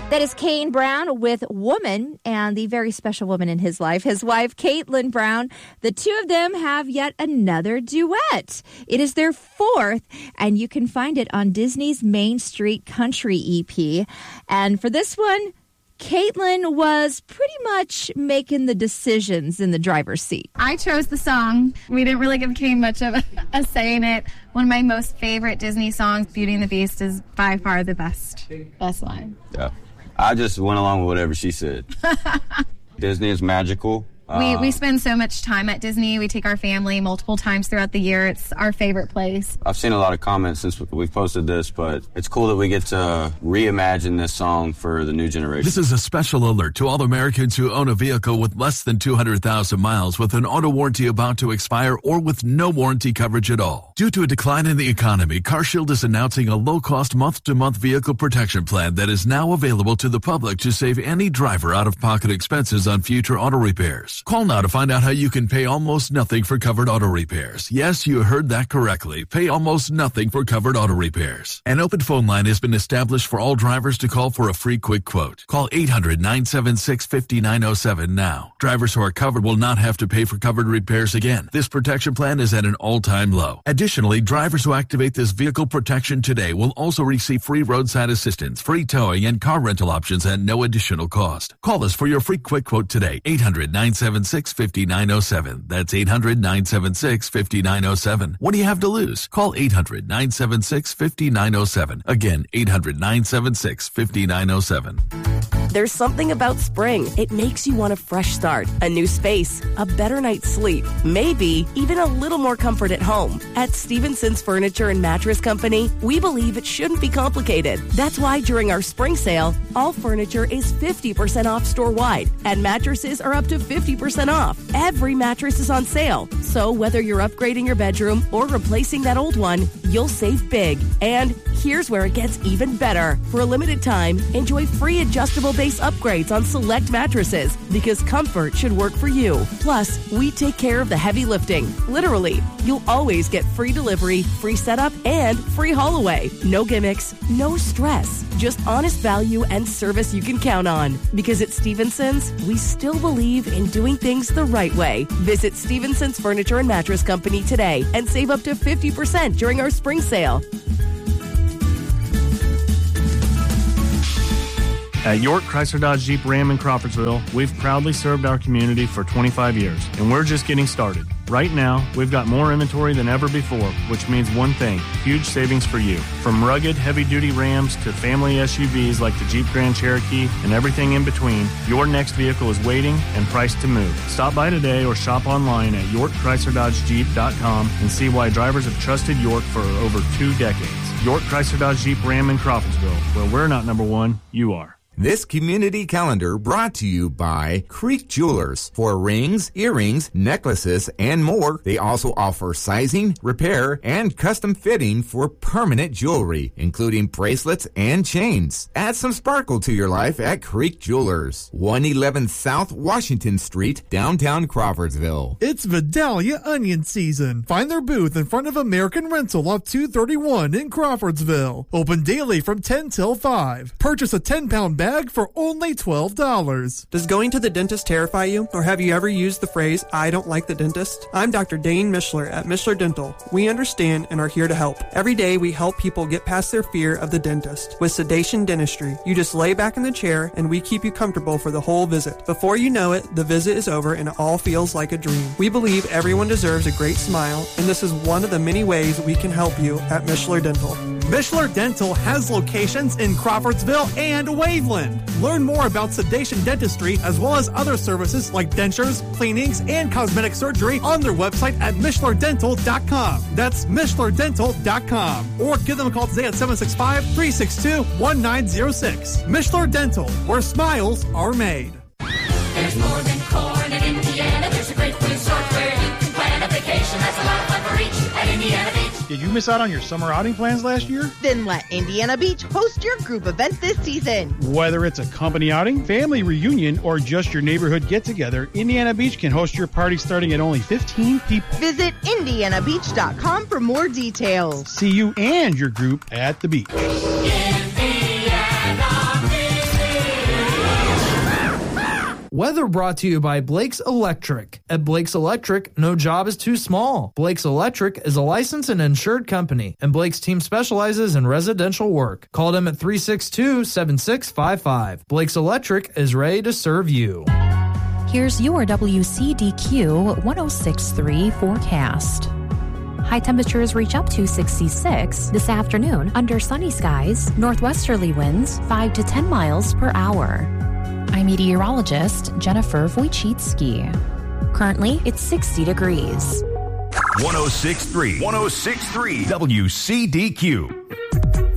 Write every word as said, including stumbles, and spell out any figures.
That is Kane Brown with Woman, and the very special woman in his life, his wife, Caitlin Brown. The two of them have yet another duet. It is their fourth, and you can find it on Disney's Main Street Country E P. And for this one, Caitlin was pretty much making the decisions in the driver's seat. I chose the song. We didn't really give Kane much of a, a say in it. One of my most favorite Disney songs, Beauty and the Beast, is by far the best. Best line. Yeah. I just went along with whatever she said. Disney is magical. We uh, we spend so much time at Disney. We take our family multiple times throughout the year. It's our favorite place. I've seen a lot of comments since we've posted this, but it's cool that we get to reimagine this song for the new generation. This is a special alert to all Americans who own a vehicle with less than two hundred thousand miles with an auto warranty about to expire or with no warranty coverage at all. Due to a decline in the economy, CarShield is announcing a low-cost month-to-month vehicle protection plan that is now available to the public to save any driver out-of-pocket expenses on future auto repairs. Call now to find out how you can pay almost nothing for covered auto repairs. Yes, you heard that correctly. Pay almost nothing for covered auto repairs. An open phone line has been established for all drivers to call for a free quick quote. Call eight hundred, nine seven six, five nine zero seven now. Drivers who are covered will not have to pay for covered repairs again. This protection plan is at an all-time low. Additionally, drivers who activate this vehicle protection today will also receive free roadside assistance, free towing, and car rental options at no additional cost. Call us for your free quick quote today. eight hundred, nine seven six, five nine zero seven. That's eight hundred, nine seven six, five nine zero seven. What do you have to lose? Call eight hundred, nine seven six, five nine zero seven. Again, eight hundred, nine seven six, five nine zero seven. There's something about spring. It makes you want a fresh start, a new space, a better night's sleep, maybe even a little more comfort at home. At Stevenson's Furniture and Mattress Company, we believe it shouldn't be complicated. That's why during our spring sale, all furniture is fifty percent off store-wide, and mattresses are up to fifty percent off. Every mattress is on sale, so whether you're upgrading your bedroom or replacing that old one, you'll save big. And here's where it gets even better. For a limited time, enjoy free adjustable base upgrades on select mattresses, because comfort should work for you. Plus, we take care of the heavy lifting. Literally, you'll always get free delivery, free setup, and free haul away. No gimmicks, no stress. Just honest value and service you can count on. Because at Stevenson's, we still believe in doing things the right way. Visit Stevenson's Furniture and Mattress Company today and save up to fifty percent during our spring sale. At York Chrysler Dodge Jeep Ram in Crawfordsville, we've proudly served our community for twenty-five years, and we're just getting started. Right now, we've got more inventory than ever before, which means one thing, huge savings for you. From rugged, heavy-duty Rams to family S U Vs like the Jeep Grand Cherokee and everything in between, your next vehicle is waiting and priced to move. Stop by today or shop online at york chrysler dodge jeep dot com and see why drivers have trusted York for over two decades. York Chrysler Dodge Jeep Ram in Crawfordsville, where we're not number one, you are. This community calendar brought to you by Creek Jewelers. For rings, earrings, necklaces, and more, they also offer sizing, repair, and custom fitting for permanent jewelry, including bracelets and chains. Add some sparkle to your life at Creek Jewelers, one eleven South Washington Street, downtown Crawfordsville. It's Vidalia onion season. Find their booth in front of American Rental off two thirty-one in Crawfordsville. Open daily from ten till five. Purchase a ten pound bag for only twelve dollars. Does going to the dentist terrify you? Or have you ever used the phrase, I don't like the dentist? I'm Doctor Dane Mishler at Mishler Dental. We understand and are here to help. Every day we help people get past their fear of the dentist. With sedation dentistry, you just lay back in the chair and we keep you comfortable for the whole visit. Before you know it, the visit is over and it all feels like a dream. We believe everyone deserves a great smile, and this is one of the many ways we can help you at Mishler Dental. Mishler Dental has locations in Crawfordsville and Waveland. Learn more about sedation dentistry as well as other services like dentures, cleanings, and cosmetic surgery on their website at mishler dental dot com. That's mishler dental dot com. Or give them a call today at seven six five, three six two, one nine zero six. Mishler Dental, where smiles are made. There's more than corn in Indiana. There's a great resort where you can plan a vacation. That's a lot of fun for each at Indiana Beach. Did you miss out on your summer outing plans last year? Then let Indiana Beach host your group event this season. Whether it's a company outing, family reunion, or just your neighborhood get-together, Indiana Beach can host your party starting at only fifteen people. Visit indiana beach dot com for more details. See you and your group at the beach. Indiana Beach. Weather brought to you by Blake's Electric. At Blake's Electric, no job is too small. Blake's Electric is a licensed and insured company, and Blake's team specializes in residential work. Call them at three six two, seven six five five. Blake's Electric is ready to serve you. Here's your W C D Q one oh six point three forecast. High temperatures reach up to sixty-six this afternoon under sunny skies, northwesterly winds five to ten miles per hour. I'm meteorologist Jennifer Wojcicki. Currently, it's sixty degrees. one oh six point three, one oh six point three W C D Q.